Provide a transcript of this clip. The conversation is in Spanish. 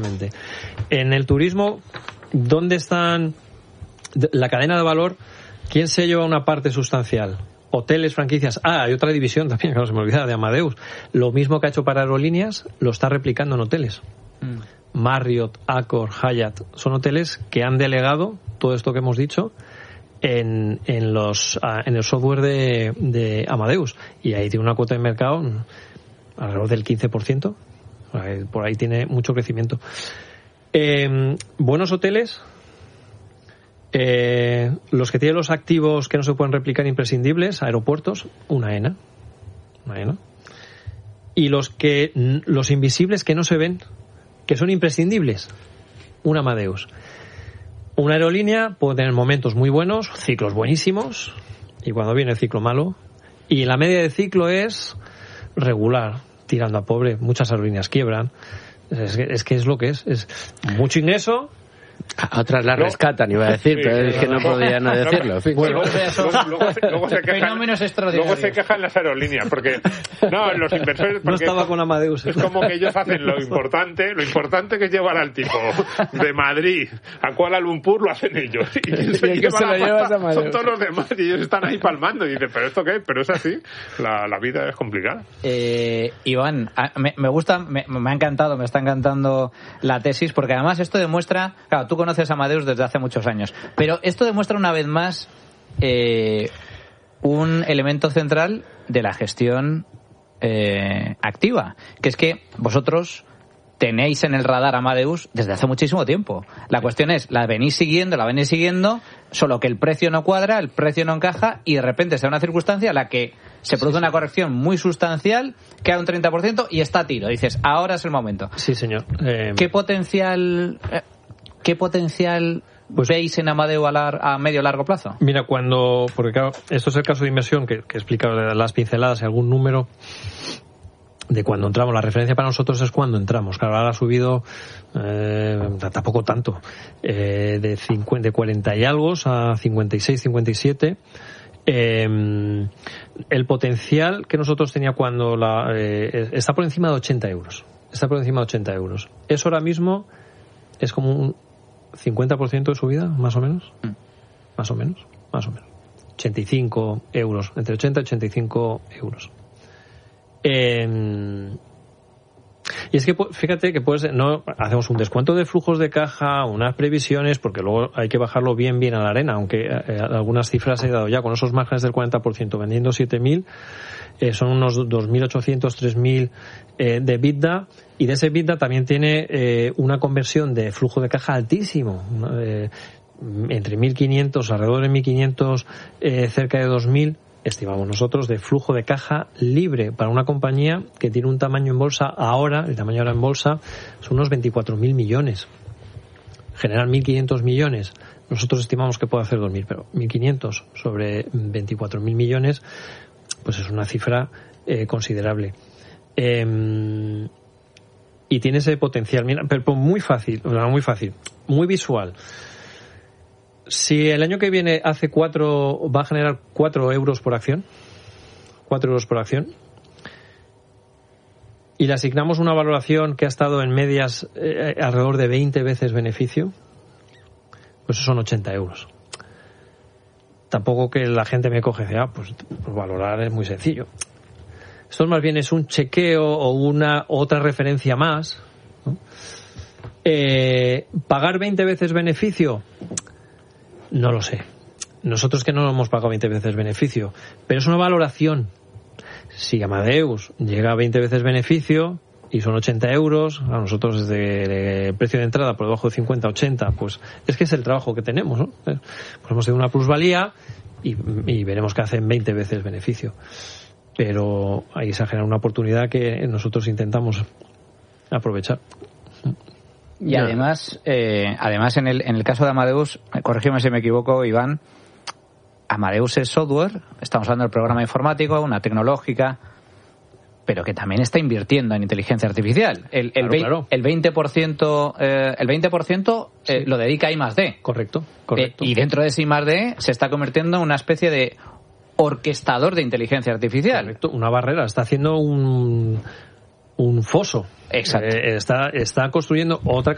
efectivamente. En el turismo, ¿dónde están la cadena de valor? ¿Quién se lleva una parte sustancial? Hoteles, franquicias. Hay otra división también, que no se me olvida, de Amadeus. Lo mismo que ha hecho para aerolíneas, lo está replicando en hoteles. Marriott, Accor, Hyatt, son hoteles que han delegado todo esto que hemos dicho en el software de Amadeus, y ahí tiene una cuota de mercado alrededor del 15%. Por ahí tiene mucho crecimiento. Buenos hoteles, los que tienen los activos que no se pueden replicar imprescindibles, aeropuertos, una AENA. Y los invisibles que no se ven, que son imprescindibles, un Amadeus. Una aerolínea puede tener momentos muy buenos, ciclos buenísimos, y cuando viene el ciclo malo, y la media de ciclo es regular, tirando a pobre. Muchas aerolíneas quiebran. Es que es lo que es mucho ingreso. A otras las rescatan, iba a decir, pero es que no podía no decirlo. Bueno, luego se quejan las aerolíneas, porque los inversores... No estaba con Amadeus. Es como que ellos hacen lo importante que es llevar al tipo de Madrid a Kuala Lumpur, lo hacen ellos. Y quien se lleva la pasta son todos los demás, y ellos están ahí palmando y dicen, ¿pero esto qué? Pero es así, la vida es complicada. Iván, me gusta, me ha encantado, me está encantando la tesis, porque además esto demuestra... Claro, tú conoces a Amadeus desde hace muchos años, pero esto demuestra una vez más un elemento central de la gestión activa, que es que vosotros tenéis en el radar Amadeus desde hace muchísimo tiempo. La cuestión es, la venís siguiendo, solo que el precio no cuadra, el precio no encaja, y de repente se da una circunstancia en la que se produce una corrección muy sustancial, queda un 30% y está a tiro. Dices, ahora es el momento. Sí, señor. ¿Qué potencial veis en Amadeus a medio largo plazo? Mira, porque claro, esto es el caso de inversión que he explicado, las pinceladas y algún número de cuando entramos. La referencia para nosotros es cuando entramos. Claro, ahora ha subido tampoco tanto, de 40 y algo a 56, 57. El potencial que nosotros tenía cuando está por encima de 80 euros. Eso ahora mismo es como un 50% de subida, más o menos. 85 euros, entre 80 y 85 euros. Y es que fíjate que no hacemos un descuento de flujos de caja, unas previsiones, porque luego hay que bajarlo bien a la arena, aunque algunas cifras he dado ya con esos márgenes del 40%, vendiendo 7.000, son unos 2.800, 3.000 de EBITDA, y de ese EBITDA también tiene una conversión de flujo de caja altísimo, entre 1.500, alrededor de 1.500, cerca de 2.000, estimamos nosotros, de flujo de caja libre para una compañía que tiene un tamaño en bolsa el tamaño ahora en bolsa son unos 24.000 millones. Generar 1.500 millones, nosotros estimamos que puede hacer 2.000, pero 1.500 sobre 24.000 millones, pues es una cifra considerable. Y tiene ese potencial, mira, pero muy fácil, muy visual. Si el año que viene va a generar 4 euros por acción, y le asignamos una valoración que ha estado en medias alrededor de 20 veces beneficio, pues son 80 euros. Tampoco que la gente me coge y dice, pues valorar es muy sencillo. Esto más bien es un chequeo o otra referencia más, ¿no? ¿Pagar 20 veces beneficio? No lo sé. Nosotros que no hemos pagado 20 veces beneficio, pero es una valoración. Si Amadeus llega a 20 veces beneficio y son 80 euros, a nosotros desde el precio de entrada por debajo de 50, 80, pues es que es el trabajo que tenemos, ¿no? Pues hemos tenido una plusvalía y veremos que hacen 20 veces beneficio. Pero ahí se genera una oportunidad que nosotros intentamos aprovechar. Y además en el caso de Amadeus, corrígeme si me equivoco, Iván, Amadeus es software, estamos hablando del programa informático, una tecnológica, pero que también está invirtiendo en inteligencia artificial. El 20% sí, lo dedica a I+D. Correcto. Y dentro de ese I+D se está convirtiendo en una especie de orquestador de inteligencia artificial. Correcto, una barrera, está haciendo un foso. Exacto. Está construyendo otra